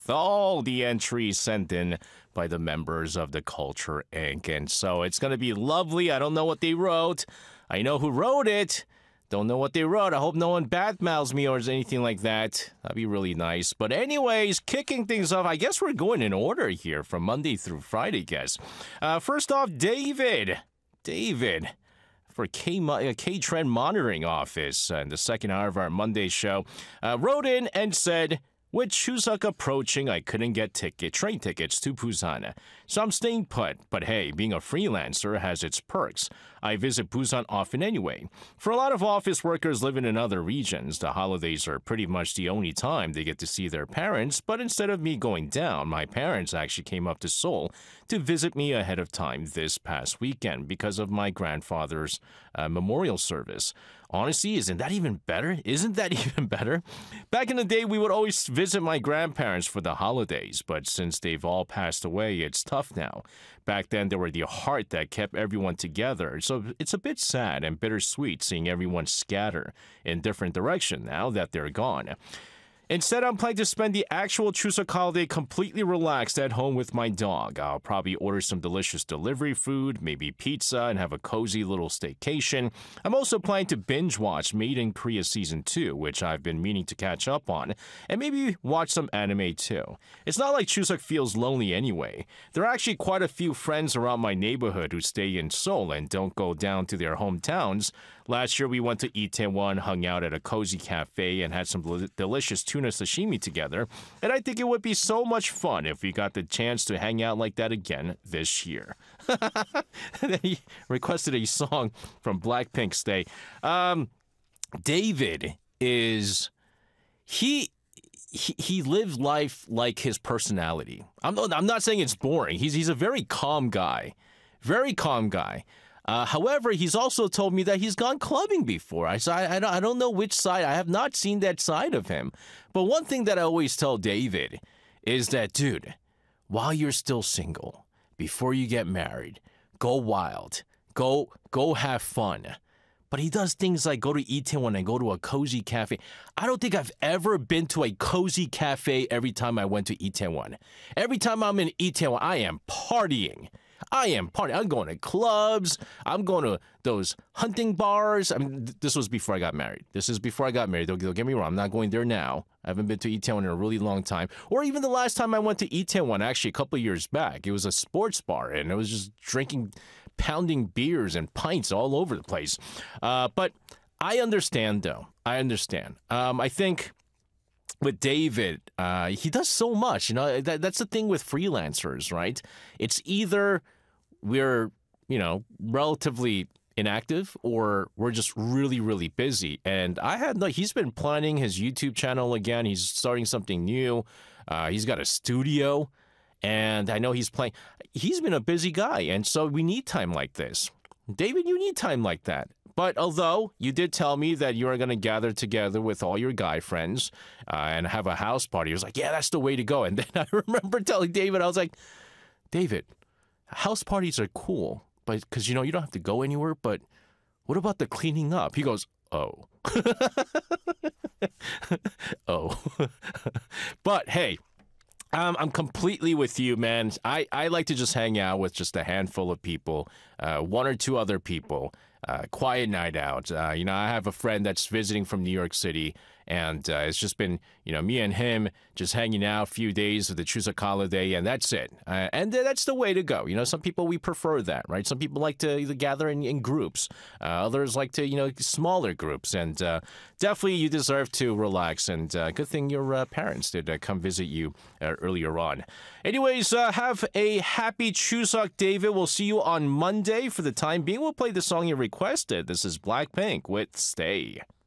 all the entries sent in by the members of the Culture Inc. And so it's going to be lovely. I don't know what they wrote. I know who wrote it. Don't know what they wrote. I hope no one badmouths me or anything like that. That'd be really nice. But anyways, kicking things off, I guess we're going in order here from Monday through Friday, guys. First off, David for K-Trend Monitoring Office in the second hour of our Monday show, wrote in and said, with Chuseok approaching, I couldn't get train tickets to Busan, so I'm staying put. But hey, being a freelancer has its perks. I visit Busan often anyway. For a lot of office workers living in other regions, the holidays are pretty much the only time they get to see their parents, but instead of me going down, my parents actually came up to Seoul to visit me ahead of time this past weekend because of my grandfather's memorial service. Honestly, isn't that even better? Back in the day, we would always visit my grandparents for the holidays, but since they've all passed away, it's tough now. Back then, they were the heart that kept everyone together, so it's a bit sad and bittersweet seeing everyone scatter in different directions now that they're gone. Instead, I'm planning to spend the actual Chuseok holiday completely relaxed at home with my dog. I'll probably order some delicious delivery food, maybe pizza, and have a cozy little staycation. I'm also planning to binge watch Made in Korea Season 2, which I've been meaning to catch up on, and maybe watch some anime too. It's not like Chuseok feels lonely anyway. There are actually quite a few friends around my neighborhood who stay in Seoul and don't go down to their hometowns. Last year, we went to Itaewon, hung out at a cozy cafe, and had some delicious tuna sashimi together. And I think it would be so much fun if we got the chance to hang out like that again this year. He requested a song from Blackpink Stay. David is... He lives life like his personality. I'm not saying it's boring. He's a very calm guy. Very calm guy. However, he's also told me that he's gone clubbing before. I don't know which side. I have not seen that side of him. But one thing that I always tell David is that, dude, while you're still single, before you get married, go wild. Go have fun. But he does things like go to Itaewon and go to a cozy cafe. I don't think I've ever been to a cozy cafe every time I went to Itaewon. Every time I'm in Itaewon, I am partying. I'm going to clubs. I'm going to those hunting bars. I mean, this was before I got married. Don't get me wrong. I'm not going there now. I haven't been to Itaewon in a really long time. Or even the last time I went to Itaewon, actually a couple of years back, it was a sports bar, and I was just pounding beers and pints all over the place. But I understand, though. I think... With David, he does so much. You know, that's the thing with freelancers, right? It's either we're, relatively inactive or we're just really, really busy. And he's been planning his YouTube channel again. He's starting something new. He's got a studio. And I know he's been a busy guy. And so we need time like this. David, you need time like that. But although you did tell me that you are going to gather together with all your guy friends and have a house party, I was like, yeah, that's the way to go. And then I remember telling David, I was like, David, house parties are cool, but because, you don't have to go anywhere. But what about the cleaning up? He goes, oh. Oh. But hey. I'm completely with you, man. I like to just hang out with just a handful of people, one or two other people, quiet night out. I have a friend that's visiting from New York City, and it's just been, me and him just hanging out a few days of the Chuseok holiday, and that's it. And that's the way to go. Some people, we prefer that, right? Some people like to gather in groups. Others like to, smaller groups. And definitely you deserve to relax. And good thing your parents did come visit you earlier on. Anyways, have a happy Chuseok, David. We'll see you on Monday. For the time being, we'll play the song you requested. This is Blackpink with Stay.